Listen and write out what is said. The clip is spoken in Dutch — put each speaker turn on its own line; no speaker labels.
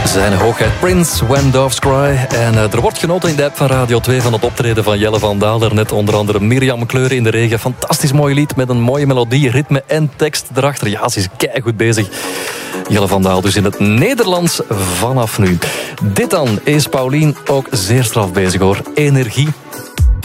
Zijn hoogheid Prince, When Doves Cry. En er wordt genoten in de app van Radio 2 van het optreden van Jelle van Daal. Daarnet onder andere Mirjam Kleuren in de regen. Fantastisch mooi lied met een mooie melodie, ritme en tekst erachter. Ja, ze is keigoed bezig. Jelle van Daal dus in het Nederlands vanaf nu. Dit dan is Paulien ook zeer straf bezig hoor. Energie.